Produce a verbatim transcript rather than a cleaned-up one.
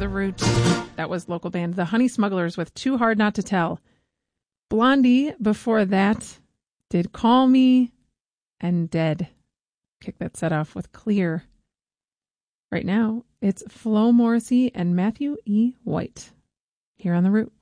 The Root. That was local band The Honey Smugglers with Too Hard Not to Tell. Blondie, before that, did Call Me and Dead. Kick that set off with Clear. Right now, it's Flo Morrissey and Matthew E. White here on The Root.